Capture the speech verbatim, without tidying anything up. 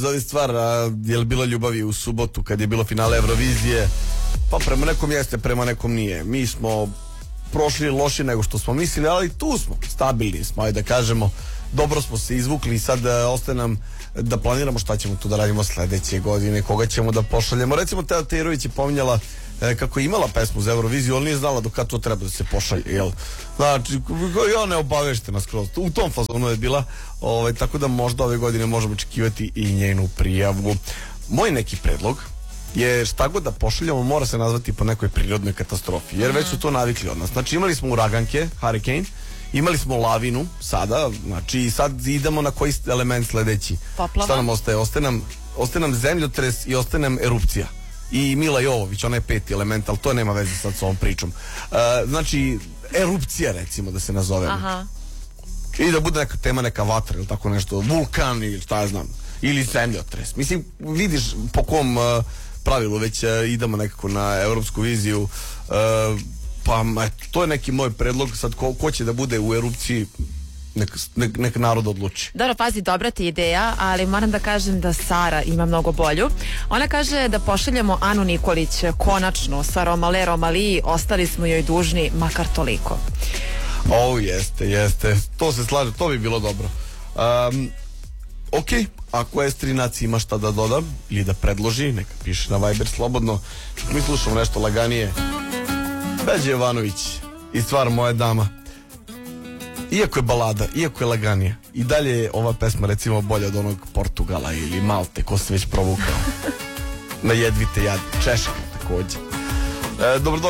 Zove stvar, a, je li bilo ljubavi u subotu kad je bilo finale Eurovizije? Pa prema nekom jeste, prema nekom nije. Mi smo prošli loši nego što smo mislili, ali tu smo, stabilni smo, ajde da kažemo, dobro smo se izvukli i sad a, ostaje nam da planiramo šta ćemo tu da radimo sledeće godine, koga ćemo da pošaljemo. Recimo, Teo Tejerović je pominjala e, kako je imala pesmu za Euroviziju, ali nije znala do kada to treba da se pošalje, jel? Znači, ja ne obaveštena skroz. U tom fazonu je bila, ovaj, tako da možda ove godine možemo očekivati i njenu prijavu. Moj neki predlog je šta god da pošaljamo mora se nazvati po nekoj prirodnoj katastrofi, jer već su to navikli od nas. Znači, imali smo uraganke, hurricane, imali smo lavinu sada, znači sad idemo na koji element sledeći. Poplava. Šta nam ostaje? Ostaje nam, ostaje nam zemljotres i ostaje nam erupcija. I Mila Jovović, ona je peti element, ali to nema veze sad s ovom pričom. Uh, znači, erupcija recimo da se nazove. Aha. I da bude neka tema, neka vatra ili tako nešto, vulkan ili šta ja znam, ili zemljotres. Mislim, vidiš po kom uh, pravilu već uh, idemo nekako na evropsku viziju. Uh, pa eto, to je neki moj predlog. Sad ko, ko će da bude u erupciji, nek, nek, nek narod odluči. Dobro, pazi, dobra ti ideja, ali moram da kažem da Sara ima mnogo bolju. Ona kaže da pošaljemo Anu Nikolić konačno sa Romale Romaliji, ostali smo joj dužni makar toliko. O, jeste, jeste. To se slaže, to bi bilo dobro. Um, ok, ako Estrinac ima šta da doda ili da predloži, neka piše na Viber slobodno. Mi slušamo nešto laganije. Beđe Jovanović i Stvar moja dama. Iako je balada, iako je laganija, i dalje je ova pesma recimo bolja od onog Portugala ili Malte, ko se već provukao. Na jedvite jad, Češka takođe. E, dobrodošli.